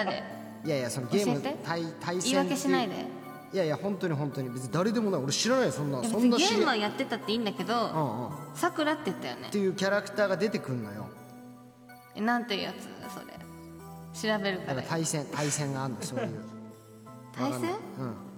誰？ いやいや、そのゲーム教えて対戦言い訳しないで。 いやいや、本当に別に誰でもない。俺知らないよ、そんな別そんなにゲームはっやってたっていいんだけど、さくらって言ったよね。 ていうキャラクターが出てくんのよ。 なんていうやつそれ、調べるかだからら対戦があるの、そういう対戦？ うん